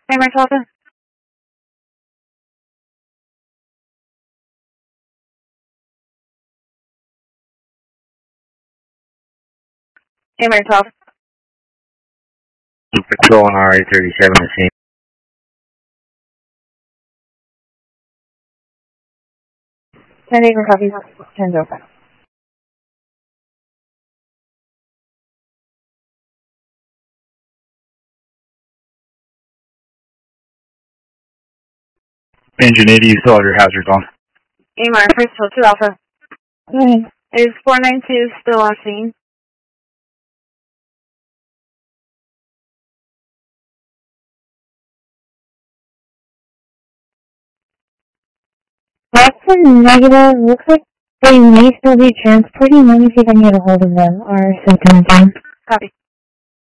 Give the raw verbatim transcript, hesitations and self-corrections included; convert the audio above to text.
Amherst Alpha. Amherst Alpha. Patrol on R A thirty-seven the same. ten acre copy. ten open. Engine eighty, you still have your hazards on. Amar, first hill two Alpha. Go ahead. Is four nine two still on scene? That's a negative. Looks like they may still be transporting. Let me see if I can get a hold of them or symptoms. Copy.